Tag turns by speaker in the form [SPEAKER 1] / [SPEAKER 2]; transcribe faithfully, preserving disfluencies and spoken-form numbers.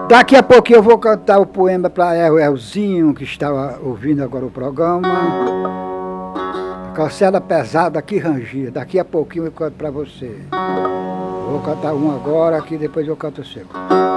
[SPEAKER 1] Daqui a pouquinho eu vou cantar o poema para El Elzinho, que estava ouvindo agora o programa. A cancela pesada que rangia. Daqui a pouquinho eu canto para você. Vou cantar um agora, que depois eu canto o seu.